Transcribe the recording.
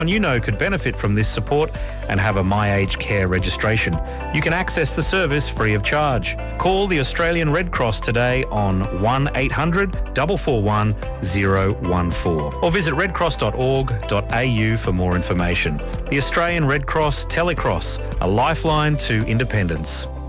you know could benefit from this support and have a My Aged Care registration. You can access the service free of charge. Call the Australian Red Cross today on 1800 441 014 or visit redcross.org.au for more information. The Australian Red Cross Telecross, a lifeline to independence.